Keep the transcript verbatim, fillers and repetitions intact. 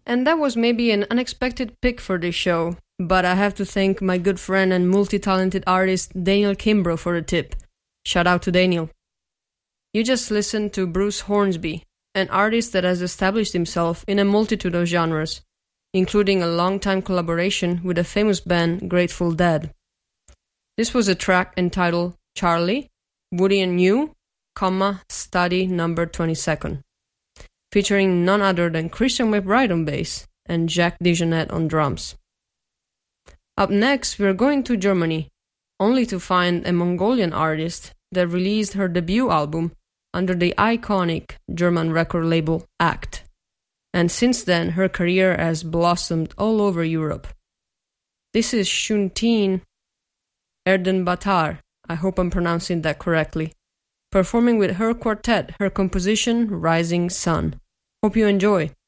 And that was maybe an unexpected pick for this show, but I have to thank my good friend and multi-talented artist Daniel Kimbrough for the tip. Shout out to Daniel. You just listened to Bruce Hornsby, an artist that has established himself in a multitude of genres, including a long-time collaboration with the famous band Grateful Dead. This was a track entitled Charlie, Woody and You, comma, Study number twenty-second, featuring none other than Christian McBride on bass and Jack DeJohnette on drums. Up next, we're going to Germany, only to find a Mongolian artist that released her debut album under the iconic German record label Act. And since then, her career has blossomed all over Europe. This is Shuntin Erdenbatar, I hope I'm pronouncing that correctly, performing with her quartet her composition Rising Sun. Hope you enjoy.